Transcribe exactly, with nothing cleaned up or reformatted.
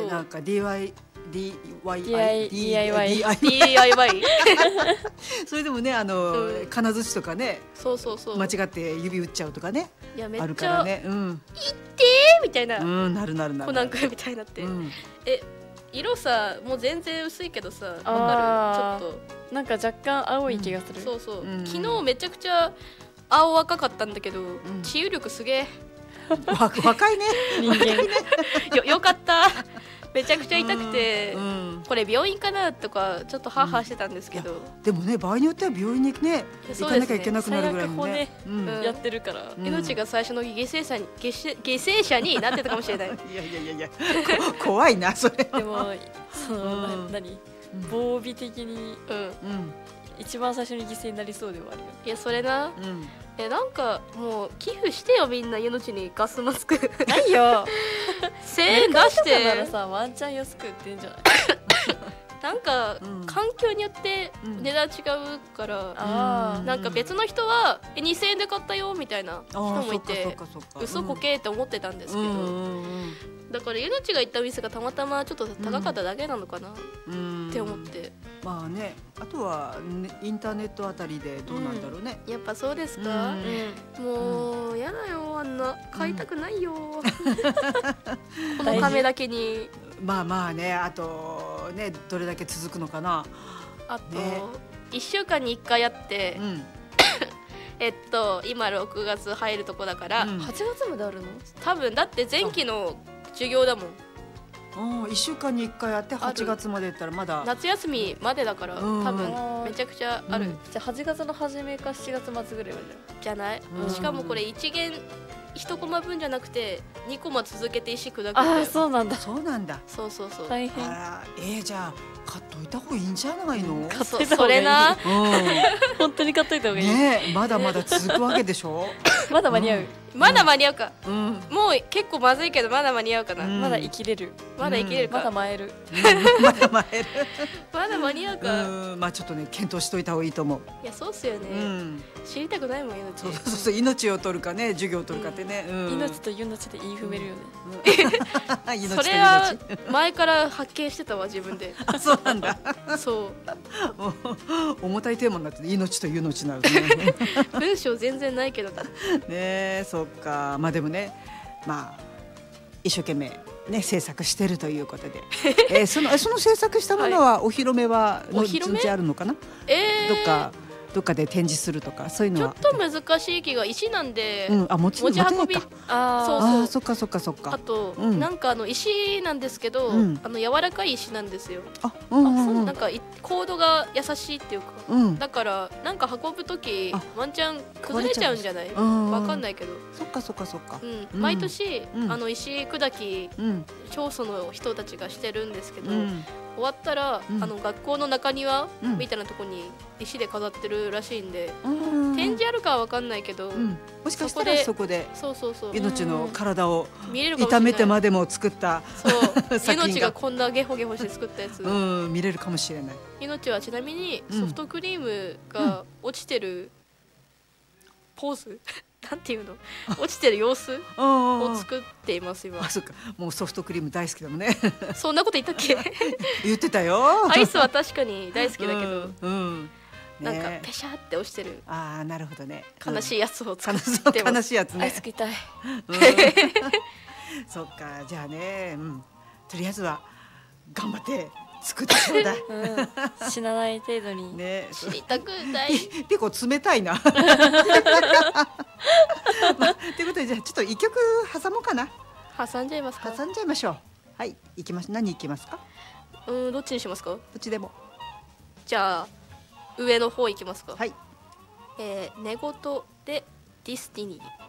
なんか ディーアイワイディーアイ ディーアイワイディーアイワイディーアイワイそれでもねあの、 うん、 金槌とかねそうそうそう間違って指打っちゃうとかねいやめっちゃあるからね、うん、 いってーみたいな、 うん、なるなるなるコナン君みたいになって、うん、え色さもう全然薄いけどさわかるちょっとなんか若干青い気がする、 うん、そうそう、うん、昨日めちゃくちゃ青赤かったんだけど、うん、治癒力すげえ若いね人間よ, よかっためちゃくちゃ痛くて、うん、これ病院かなとかちょっとハーハーしてたんですけど、うん、 でもね場合によっては病院にね行かなきゃいけなくなるぐらいのね、 うん、やってるから、 うん、命が最初の犠牲者に犠牲者になってたかもしれないいやいやいやいや怖いなそれでもその、うん、何防備的に、うん、一番最初に犠牲になりそうではあるよ。 いやそれな、うん、えなんかもう寄付してよみんな命にガスマスクないよせんえん出してならさワンチャン安く売ってんじゃないなんか、うん、環境によって値段違うから、うん、なんか別の人はえにせんえんで買ったよみたいな人もいて嘘こけって思ってたんですけど、うん、だから命が行った店がたまたまちょっと高かっただけなのかな、うん、って思って、 まあねあとは、ね、インターネットあたりでどうなんだろうね、 うん、やっぱそうですか、うん、もうやだよあんな買いたくないよ、うん、このためだけにまあまあねあとねどれだけ続くのかなあと、ね、いっしゅうかんにいっかいやって、うん、えっと今ろくがつ入るとこだから、うん、 はちがつまであるの多分だって前期の授業だもんいっしゅうかんにいっかいやってはちがつまでやったらまだ夏休みまでだから多分めちゃくちゃある、うん、 じゃあはちがつの初めかしちがつ末ぐらいまでじゃない、うん、しかもこれ一限いちコマ分じゃなくてにコマ続けて石砕くんだよ。 ああそうなんだそうなんだそうそうそう大変。 あらえー、じゃあ買っといた方がいいんじゃないの？ 買っといた方がいい。それな、うん、本当に買っといた方がいいね。まだまだ続くわけでしょまだ間に合う、うん、 まだ間に合うか、うん、もう結構まずいけどまだ間に合うかな、うん、 まだ生きれるまだ生きれるか、 まだ舞える、 うん、まだ舞えるまだ間に合うか、 うん、まあちょっとね検討しといた方がいいと思う。 いやそうっすよね、うん、知りたくないもん命。 そうそうそう命を取るかね授業を取るかってね、うんうん、 命と命で言い踏めるよね、 うん、それは前から発見してたわ自分であそうなんだそう重たいテーマになって命と命なるね文章全然ないけどねえそっかまあでもねまあ一生懸命ね制作してるということでえー、そのその制作したものはお披露目はの順次あるのかな、 えー、 どっかどっかで展示するとかそういうのはちょっと難しい気が石なんで、 うん、あ持ち持ち運びあそうそうあそっかそっかそっかあと、うん、なんかあの石なんですけど、うん、あの柔らかい石なんですよ。 あ、うんうんうん、あそうなんかコードが優しいっていうか、うん、だからなんか運ぶときワンチャン崩れちゃうんじゃない？わかんないけど。 そっかそっかそっか。 うん、毎年、うん、あの石砕き、うん、町村の人たちがしてるんですけど。うん終わったら、うん、あの学校の中庭、うん、みたいなところに石で飾ってるらしいんで、うん、展示あるかは分かんないけど、うん、 もしかしたらそこでそうそうそう命の体を痛めてまでも作ったそう命がこんなゲホゲホして作ったやつ、 うん、見れるかもしれない。 命はちなみにソフトクリームが落ちてるポーズなんていうの落ちてる様子を作っています今。 あ、そっか。もうソフトクリーム大好きだもんね。 そんなこと言ったっけ？ 言ってたよ。 アイスは確かに大好きだけど、うんうんね、 なんかペシャって落ちてる。 ああ、なるほどね。 悲しいやつを作ってます。 悲しいやつね。 アイス食いたい。 うん、そっか、じゃあね、うん、とりあえずは頑張って作ってちょうだい、 うん、死なない程度に、 ね、 知りたくない結構冷たいな、まあ、ということでじゃあちょっと一曲挟もうかな。 挟んじゃいますか。 挟んじゃいましょう。はい行きまし何行きますか。 うんどっちにしますか。どっちでも。 じゃあ上の方行きますか。 はい、 えー、寝言でディスティニー。